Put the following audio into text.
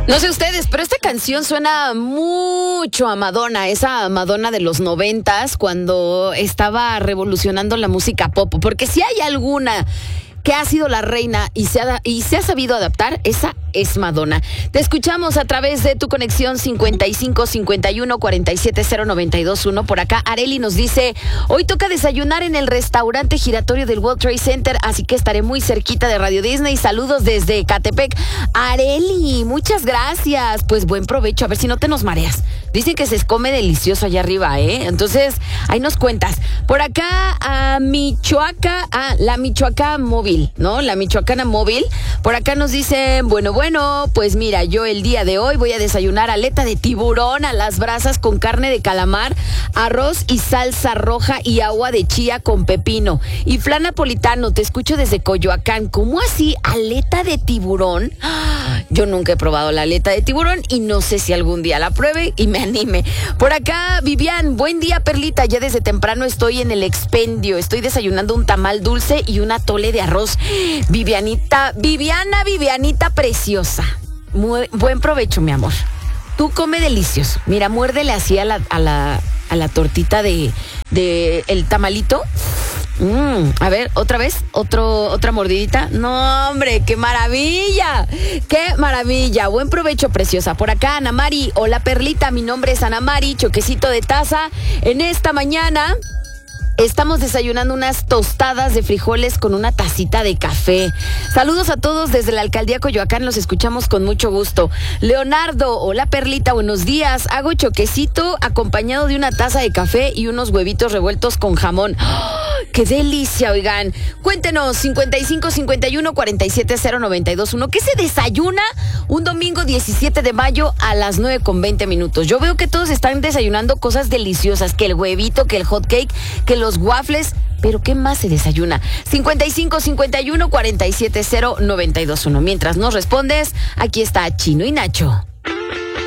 No sé ustedes, pero esta canción suena mucho a Madonna, esa Madonna de los 90s, cuando estaba revolucionando la música pop. Porque si hay alguna que ha sido la reina y se ha sabido adaptar, esa es Madonna. Te escuchamos a través de tu conexión 55 51 47 0921. Por acá Areli nos dice: hoy toca desayunar en el restaurante giratorio del World Trade Center, así que estaré muy cerquita de Radio Disney. Saludos desde Ecatepec. Areli, muchas gracias. Pues buen provecho, a ver si no te nos mareas. Dicen que se come delicioso allá arriba, entonces ahí nos cuentas. Por acá a la Michoacán móvil, ¿no? La Michoacana móvil. Por acá nos dicen, bueno, pues mira, yo el día de hoy voy a desayunar aleta de tiburón a las brasas con carne de calamar, arroz y salsa roja y agua de chía con pepino. Y flan napolitano, te escucho desde Coyoacán. ¿Cómo así? ¿Aleta de tiburón? Yo nunca he probado la aleta de tiburón y no sé si algún día la pruebe y me anime. Por acá, Vivian, buen día, Perlita. Ya desde temprano estoy en el expendio. Estoy desayunando un tamal dulce y un atole de arroz. Vivianita preciosa. Buen provecho, mi amor. Tú come delicioso. Mira, muérdele así a la tortita de el tamalito. A ver, otra vez, otra mordidita. No, hombre, qué maravilla. Qué maravilla. Buen provecho, preciosa. Por acá, Ana Mari. Hola, Perlita. Mi nombre es Ana Mari. Choquecito de taza. En esta mañana estamos desayunando unas tostadas de frijoles con una tacita de café. Saludos a todos desde la alcaldía Coyoacán, los escuchamos con mucho gusto. Leonardo, hola Perlita, buenos días. Hago choquecito acompañado de una taza de café y unos huevitos revueltos con jamón. ¡Oh, qué delicia, oigan! Cuéntenos, 55 51 47 0921. ¿Qué se desayuna un domingo 17 de mayo a las 9:20? Yo veo que todos están desayunando cosas deliciosas, que el huevito, que el hot cake, que los waffles, pero ¿qué más se desayuna? 55 51 47 0921. Mientras nos respondes, aquí está Chino y Nacho.